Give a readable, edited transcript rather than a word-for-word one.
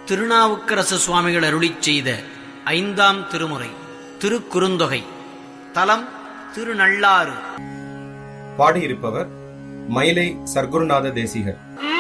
திருநாவுக்கரசு சுவாமிகள் அருளிச் செய்த 5ஆம் திருமுறை திருக்குறுந்தொகை. தலம் திருநள்ளாறு. பாடியிருப்பவர் மயிலை சர்க்குருநாத தேசிகர்.